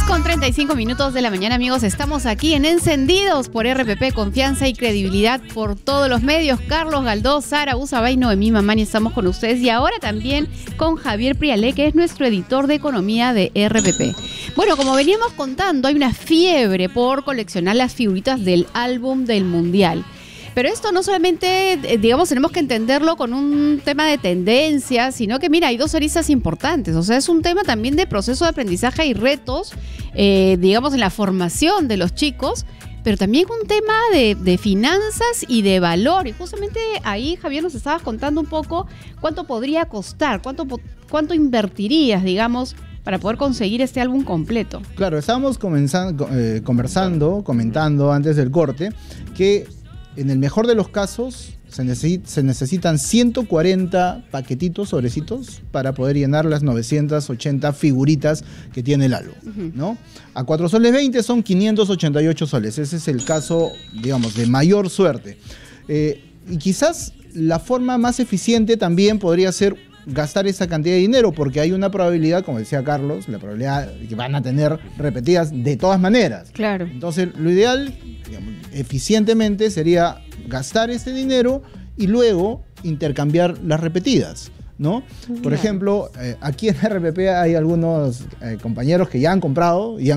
10:35 de la mañana, amigos. Estamos aquí en Encendidos por RPP, confianza y credibilidad por todos los medios. Carlos Galdós, Sara Usabay, Noemí Mamani, estamos con ustedes. Y ahora también con Javier Prialé, que es nuestro editor de economía de RPP. Bueno, como veníamos contando, hay una fiebre por coleccionar las figuritas del álbum del Mundial. Pero esto no solamente, digamos, tenemos que entenderlo con un tema de tendencia, sino que, mira, hay dos aristas importantes. O sea, es un tema también de proceso de aprendizaje y retos, digamos, en la formación de los chicos, pero también un tema de finanzas y de valor. Y justamente ahí, Javier, nos estabas contando un poco cuánto podría costar, cuánto invertirías, digamos, para poder conseguir este álbum completo. Claro, estábamos comentando antes del corte, que en el mejor de los casos se necesitan 140 paquetitos, sobrecitos, para poder llenar las 980 figuritas que tiene el álbum, ¿no? A 4 soles 20 son 588 soles. Ese es el caso, digamos, de mayor suerte. Y quizás la forma más eficiente también podría ser gastar esa cantidad de dinero, porque hay una probabilidad, como decía Carlos, la probabilidad de que van a tener repetidas de todas maneras. Claro. Entonces, lo ideal, digamos, eficientemente sería gastar ese dinero y luego intercambiar las repetidas, ¿no? Por Claro. ejemplo, aquí en RPP hay algunos compañeros que ya han comprado y han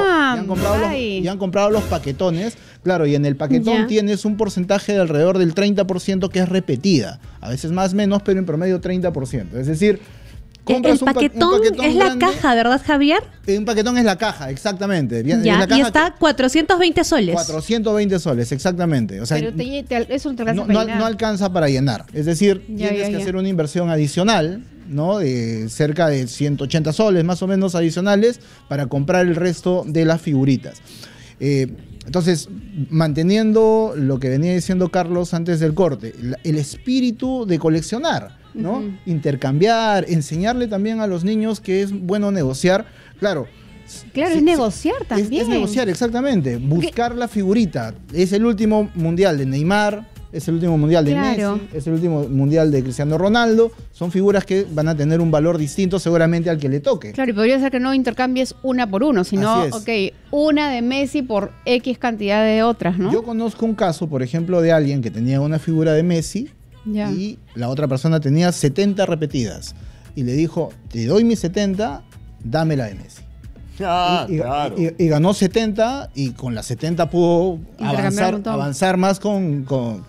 comprado los paquetones. Claro, y en el paquetón Ya. tienes un porcentaje de alrededor del 30% que es repetida. A veces más menos, pero en promedio 30%. Es decir, compras El paquetón, un paquetón es la grande. caja, ¿verdad, Javier? Un paquetón es la caja, exactamente. Ya, la caja y está 420 soles. 420 soles, exactamente. O sea, Pero eso no te alcanza no, para no, llenar. no alcanza para llenar. Es decir, Ya, tienes ya, que ya. hacer una inversión adicional, ¿no? De cerca de 180 soles más o menos adicionales para comprar el resto de las figuritas. Entonces, manteniendo lo que venía diciendo Carlos antes del corte, el espíritu de coleccionar, ¿no? Intercambiar, enseñarle también a los niños que es bueno negociar. Claro, Claro, es negociar también. es negociar, exactamente. Buscar la figurita. Es el último mundial de Neymar, es el último mundial de Claro. Messi, es el último mundial de Cristiano Ronaldo. Son figuras que van a tener un valor distinto seguramente al que le toque. Claro, y podría ser que no intercambies una por uno, sino, Así es. una de Messi por X cantidad de otras, ¿no? Yo conozco un caso, por ejemplo, de alguien que tenía una figura de Messi Ya. y la otra persona tenía 70 repetidas. Y le dijo, te doy mis 70, dame la de Messi. Claro. Y ganó 70 y con las 70 pudo Intercambiar un montón. avanzar más con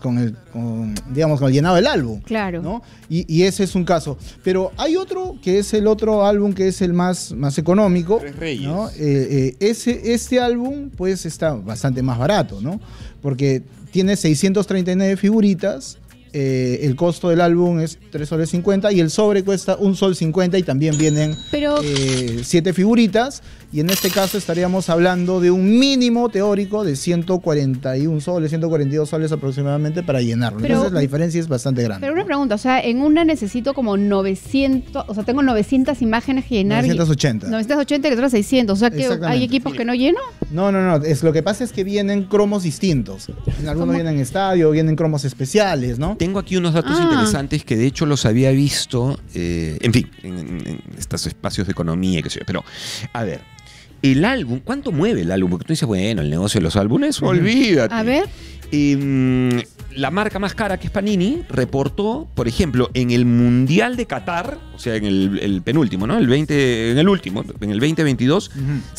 el llenado del álbum. Claro. ¿No? Y ese es un caso. Pero hay otro que es el otro álbum que es el más económico. Tres Reyes. ¿No? Este álbum pues está bastante más barato, ¿no? Porque tiene 639 figuritas. El costo del álbum es 3 soles 50 y el sobre cuesta 1 sol 50 y también vienen Pero- 7 figuritas, y en este caso estaríamos hablando de un mínimo teórico de 141 soles, 142 soles aproximadamente para llenarlo. Pero- Entonces la diferencia es bastante grande. Pero una pregunta, o sea, en una necesito como 900, o sea, tengo 900 imágenes que llenar. 980. 980 y otras 600, o sea que Exactamente. hay equipos que no lleno. No, lo que pasa es que vienen cromos distintos. En algunos ¿Cómo? vienen estadio, vienen cromos especiales, ¿no? Tengo aquí unos datos interesantes que de hecho los había visto, en fin, en estos espacios de economía, qué sé yo. Pero, a ver, el álbum, ¿cuánto mueve el álbum? Porque tú dices, bueno, el negocio de los álbumes, olvídate. A ver. La marca más cara, que es Panini, reportó, por ejemplo, en el Mundial de Qatar, o sea, en el penúltimo, ¿no? En el 2022,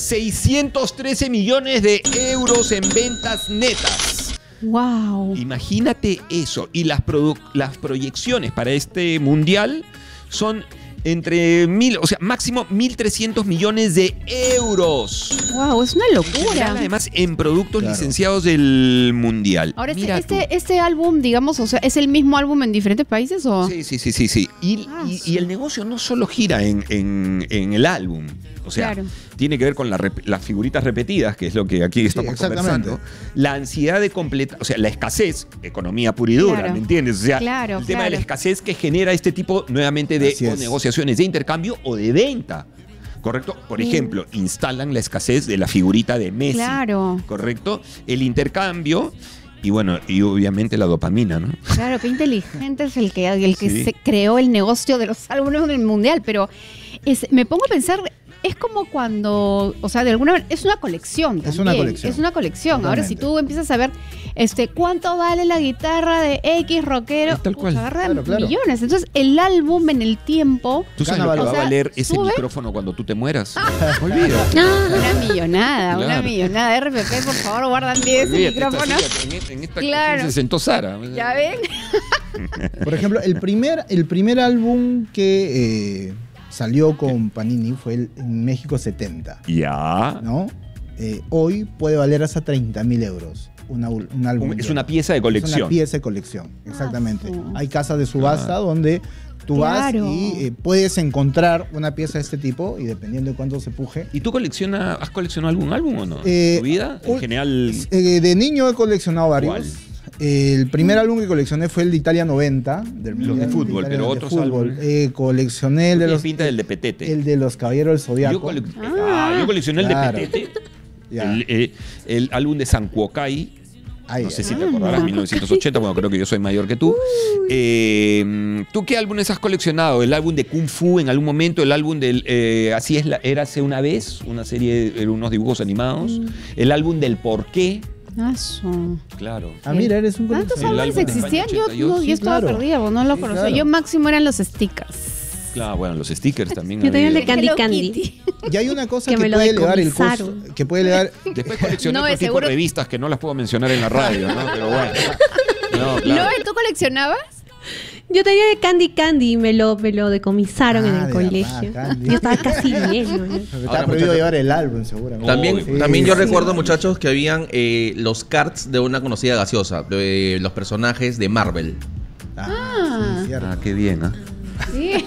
613 millones de euros en ventas netas. Wow. Imagínate eso. Y las proyecciones para este mundial son entre máximo 1.300 millones de euros. Wow, es una locura. Además, en productos Claro. licenciados del mundial. Ahora, Mira tú. este álbum, digamos, o sea, ¿es el mismo álbum en diferentes países o? Sí. Y el negocio no solo gira en el álbum. O sea, Claro. tiene que ver con las figuritas repetidas, que es lo que aquí estamos exactamente. conversando. La ansiedad de completar, o sea, la escasez, economía pura y dura, Claro. ¿me entiendes? O sea, Claro, el tema de la claro. escasez que genera este tipo, nuevamente, de Así o es. negociaciones de intercambio o de venta. ¿Correcto? Por ejemplo, instalan la escasez de la figurita de Messi. Claro. ¿Correcto? El intercambio y bueno, y obviamente la dopamina, ¿no? Claro, qué inteligente es el que Sí. se creó el negocio de los álbumes del mundial, pero me pongo a pensar, es como cuando, o sea, de alguna manera, es una colección también. Es una colección. Es una colección. Ahora, si Totalmente. tú empiezas a ver cuánto vale la guitarra de X rockero, Es tal cual. agarra Claro. millones. Entonces, el álbum en el tiempo, ¿Tú sabes Gana lo que va valor. a valer ese sube. micrófono cuando tú te mueras? Olvídate. una millonada, una Claro. millonada. RPP, por favor, guardan bien ese Olvídate, micrófono. en esta Claro. ocasión se sentó Sara. ¿Ya ven? Por ejemplo, el primer álbum que salió con Panini fue en México 70, Ya. ¿no? Hoy puede valer hasta 30.000 euros un álbum. Es lleno. una pieza de Es una colección. pieza de colección, exactamente. su- Hay casas de subasta donde tú Claro. vas y puedes encontrar una pieza de este tipo y dependiendo de cuánto se puje. ¿Y tú has coleccionado algún álbum o no? Eh, ¿En tu vida? En un- general. De niño he coleccionado varios. ¿Cuál? El primer álbum que coleccioné fue el de Italia 90, del Los de Mundial fútbol, Italia pero de otros fútbol. álbumes. Coleccioné el de Tienes los pinta del de Petete. el de los Caballeros del Zodiaco. Yo coleccioné Claro. el de Petete. Ya. El álbum de San Kuokai. Ahí, No sé si ahí. te acordarás, 1980, bueno, creo que yo soy mayor que tú. ¿Tú qué álbumes has coleccionado? ¿El álbum de Kung Fu en algún momento? ¿El álbum del Así es Érase una vez? Una serie, unos dibujos animados. ¿El álbum del Por qué? Claro. Ah, mira, eres un ¿Tantos coleccionista. álbumes álbum de existían? Yo, España 82. yo estaba claro. perdida, no lo Sí, conocía. claro. Yo máximo eran los stickers. Claro, bueno, los stickers también. Yo tenía el de había. Candy Hello Candy. Kitty. Y hay una cosa Que que me lo puede elevar el costo. decomisaron. Que puede elevar. Después coleccioné No, otro de tipo seguro- de revistas que no las puedo mencionar en la radio, ¿no? Pero bueno. No, claro. ¿No? ¿Tú coleccionabas? Yo tenía de Candy Candy y me lo decomisaron Ah, en el de colegio. verdad, Candy. Yo estaba casi lleno. Está prohibido muchachos. llevar el álbum, seguramente. También, Sí, también yo sí. recuerdo, muchachos, que habían los cards de una conocida gaseosa, de los personajes de Marvel. Ah, sí, cierto. Ah, qué bien, ¿ah? Sí.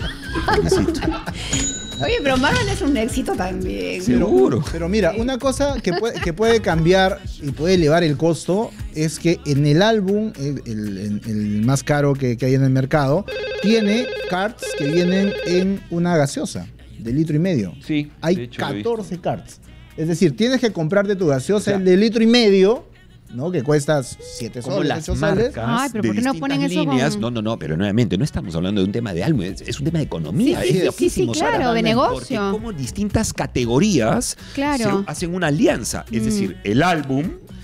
Oye, pero Marvel es un éxito también. Seguro. Pero mira, una cosa que puede cambiar y puede elevar el costo es que en el álbum, el más caro que hay en el mercado, tiene cards que vienen en una gaseosa de 1,5 litros. Sí. de Hay hecho, lo he visto. 14 cards. Es decir, tienes que comprarte tu gaseosa, O sea, el de 1,5 litros, ¿no? Que cuesta 7 Como soles, las 8 soles. marcas Ay, pero de ¿por qué no distintas ponen eso líneas. con- No, pero nuevamente, no estamos hablando de un tema de álbum, es un tema de economía. Sí, es sí, loquísimo, sí, claro, Sara, de porque negocio. como distintas categorías Claro. se hacen una alianza. Es decir, el álbum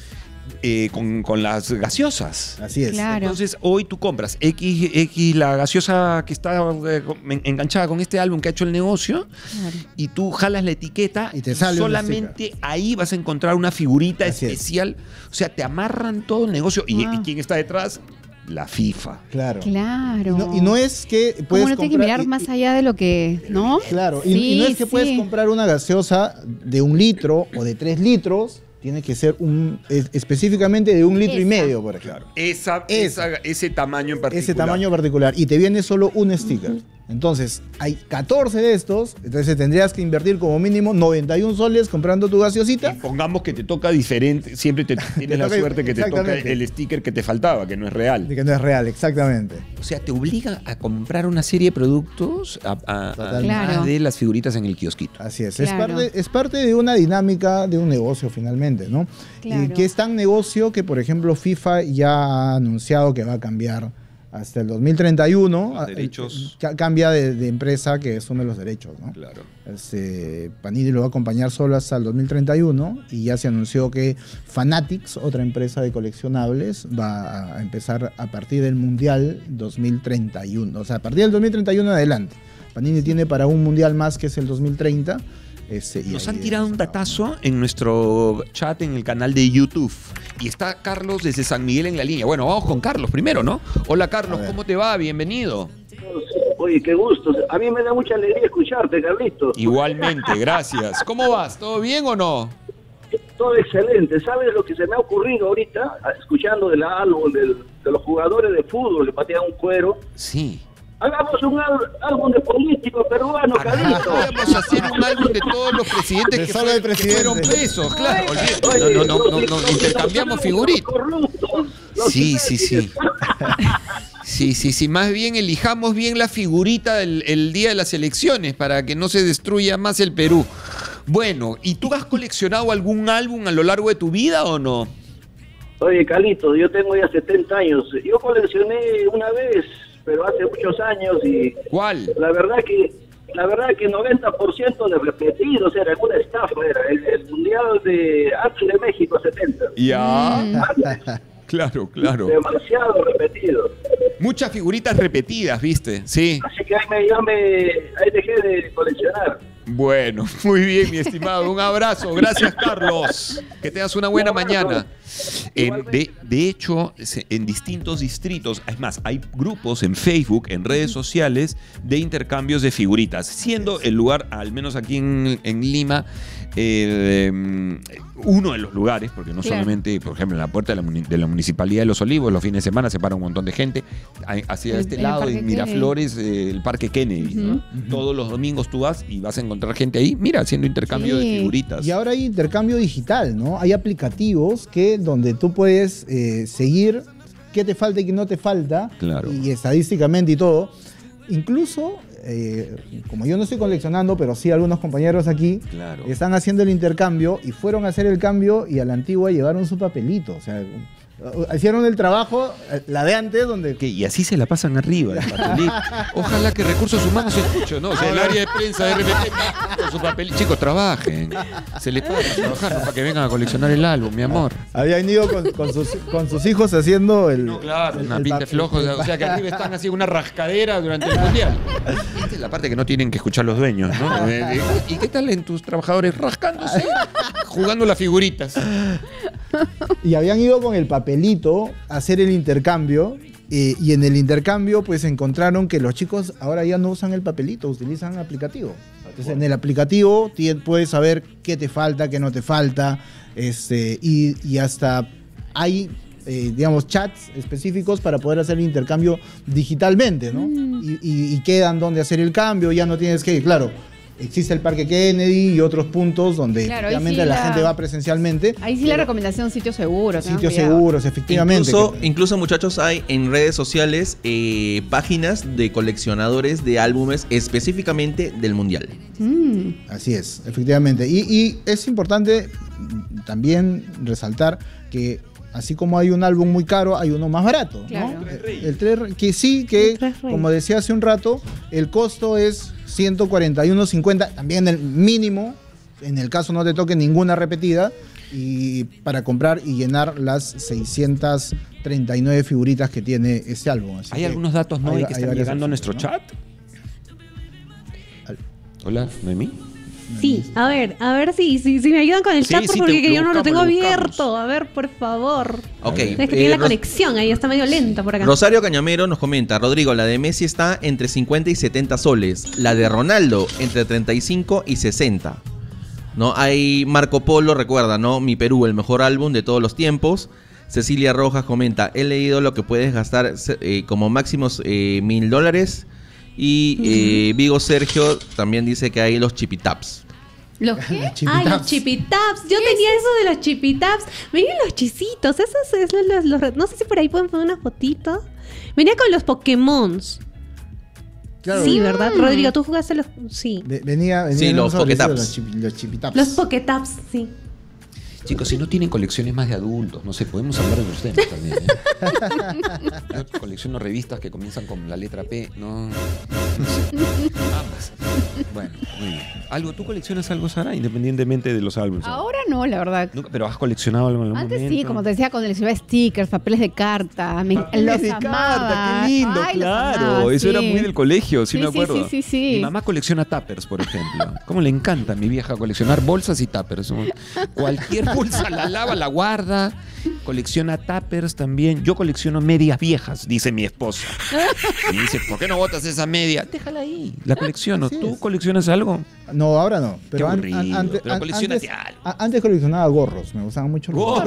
con las gaseosas. Así es. Claro. Entonces, hoy tú compras X, la gaseosa que está enganchada con este álbum que ha hecho el negocio, Claro. y tú jalas la etiqueta Y te sale un solamente ahí vas a encontrar una figurita Así es. especial. O sea, te amarran todo el negocio. ¿Y, Ah. ¿y quién está detrás? La FIFA. Claro. Claro. Y no es que Como puedes uno tiene que comprar- mirar más allá de lo que, ¿no? Claro, y Sí, no es que puedes sí. comprar una gaseosa de 1 litro o de 3 litros, tiene que ser específicamente de 1,5 litros, por ejemplo. Ese tamaño en particular. Ese tamaño particular. Y te viene solo un sticker. Entonces, hay 14 de estos, entonces tendrías que invertir como mínimo 91 soles comprando tu Y gaseosita. pongamos que te toca diferente, siempre tienes la toca- suerte que te toca exactamente. el sticker que te faltaba, que no es real. De que no es real, exactamente. O sea, te obliga a comprar una serie de productos Totalmente. además Claro. de las figuritas en el kiosquito. Así es. Claro. Es parte de una dinámica de un negocio finalmente, ¿no? Claro. Que es tan negocio que, por ejemplo, FIFA ya ha anunciado que va a cambiar hasta el 2031. Los derechos. Cambia de empresa que asume los derechos, ¿no? Claro. Panini lo va a acompañar solo hasta el 2031 y ya se anunció que Fanatics, otra empresa de coleccionables, va a empezar a partir del Mundial 2031. O sea, a partir del 2031 en adelante. Panini tiene para un Mundial más que es el 2030. Y Nos ahí han tirado un vamos a- datazo en nuestro chat en el canal de YouTube. Y está Carlos desde San Miguel en la línea. Bueno, vamos con Carlos primero, ¿no? Hola Carlos, A ver. ¿cómo te va? Bienvenido. Oye, qué gusto. A mí me da mucha alegría escucharte, Carlitos. Igualmente, gracias. ¿Cómo vas? ¿Todo bien o no? Todo excelente. ¿Sabes lo que se me ha ocurrido ahorita? Escuchando del álbum de los jugadores de fútbol que patean un cuero. Sí. Hagamos un álbum de políticos peruanos, Carlitos. Vamos a hacer un álbum de todos los presidentes De que, solo el que presidente. fueron presos, claro. olvídate. Oye, No, intercambiamos figuritas. corruptos, los Sí. que- Sí. Más bien elijamos bien la figurita el día de las elecciones para que no se destruya más el Perú. Bueno, ¿y tú has coleccionado algún álbum a lo largo de tu vida o no? Oye, Carlitos, yo tengo ya 70 años. Yo coleccioné una vez, pero hace muchos años y ¿Cuál? la verdad que la verdad que 90% de repetidos, era alguna estafa, era el Mundial de antes de México 70. Ya. Claro, claro. Demasiado repetido. Muchas figuritas repetidas, ¿viste? Sí. Así que ahí dejé de coleccionar. Bueno, muy bien, mi estimado. Un abrazo. Gracias, Carlos. Que tengas una buena mañana. De hecho, en distintos distritos, es más, hay grupos en Facebook, en redes sociales, de intercambios de figuritas, siendo el lugar, al menos aquí en Lima, uno de los lugares, porque no solamente, por ejemplo, en la puerta de la Municipalidad de Los Olivos, los fines de semana se para un montón de gente, hacia este lado, en Miraflores, el Parque Kennedy, ¿no? Todos los domingos tú vas y vas a encontrar gente ahí, mira, haciendo intercambio de figuritas. Y ahora hay intercambio digital, ¿no? Hay aplicativos donde tú puedes seguir qué te falta y qué no te falta, claro. Y estadísticamente y todo. Incluso, como yo no estoy coleccionando, pero sí algunos compañeros aquí, claro, están haciendo el intercambio y fueron a hacer el cambio y a la antigua llevaron su papelito. O sea, hicieron el trabajo, la de antes, donde... Y así se la pasan arriba, el papelito. Ojalá que Recursos Humanos se escuche, ¿no? O sea, el área de prensa de RPP con su papelito. Chicos, trabajen. Se les paga trabajar, ¿no? Para que vengan a coleccionar el álbum, mi amor. Habían ido con sus hijos haciendo el... No, claro, una pinta de flojo. O sea, que arriba están haciendo una rascadera durante el mundial. Esta es la parte que no tienen que escuchar los dueños, ¿no? ¿Y qué tal en tus trabajadores? Rascándose, jugando las figuritas. Y habían ido con el papelito a hacer el intercambio y en el intercambio pues encontraron que los chicos ahora ya no usan el papelito, utilizan el aplicativo. Entonces en el aplicativo puedes saber qué te falta, qué no te falta, y hasta hay digamos chats específicos para poder hacer el intercambio digitalmente, ¿no? Y quedan donde hacer el cambio, ya no tienes que, claro. Existe el Parque Kennedy y otros puntos donde realmente la gente va presencialmente. Ahí sí la recomendación, sitios seguros. Sitios seguros, efectivamente. Incluso, muchachos, hay en redes sociales páginas de coleccionadores de álbumes específicamente del Mundial. Así es, efectivamente. Y es importante también resaltar que así como hay un álbum muy caro, hay uno más barato, claro, ¿no? Como decía hace un rato, el costo es 141.50, también el mínimo, en el caso no te toque ninguna repetida, y para comprar y llenar las 639 figuritas que tiene ese álbum. Así ¿Hay algunos datos, Noemí, que están llegando a nuestro ¿no? chat? Hola, Noemí. Sí, a ver si me ayudan con el chat porque yo no lo tengo abierto. A ver, por favor. Ok. Es que tiene la conexión, ahí está medio lenta por acá. Rosario Cañamero nos comenta: Rodrigo, la de Messi está entre 50 y 70 soles. La de Ronaldo entre 35 y 60. ¿No? Hay Marco Polo, recuerda, ¿no? Mi Perú, el mejor álbum de todos los tiempos. Cecilia Rojas comenta: he leído lo que puedes gastar como máximos $1,000. Y Vigo Sergio también dice que hay los chipitaps. ¿Los qué? Los chipitaps. Yo tenía eso de los chipitaps. Venían los chisitos. No sé si por ahí pueden poner una fotito. Venía con los Pokémons. Claro. Sí, ¿verdad? Rodrigo, tú jugaste los... Sí. Venía sí, los Pokétaps. Los chipitaps. Los Pokétaps, sí. Chicos, si no tienen colecciones más de adultos, no sé, podemos hablar de los temas también, ¿eh? Yo colecciono revistas que comienzan con la letra P, no sé. Ambas. Bueno, muy bien. ¿Tú coleccionas algo, Sara, independientemente de los álbumes? Ahora no, la verdad. ¿Nunca? ¿Pero has coleccionado algo en algún Antes momento? sí, como te decía, coleccionaba stickers, papeles de carta. Papeles de carta, qué lindo, claro. Eso era muy del colegio, sí me acuerdo. Sí. Mi mamá colecciona tuppers, por ejemplo. ¿Cómo le encanta a mi vieja coleccionar bolsas y tuppers? Cualquier bolsa la lava, la guarda. Colecciona tuppers también. Yo colecciono medias viejas, dice mi esposa. Y dice, ¿por qué no botas esa media? Déjala ahí, la colecciono. ¿Tú coleccionas algo? No, ahora no. Pero Qué aburrido, antes pero coleccionate algo. Antes coleccionaba gorros. Me gustaban mucho los gorros.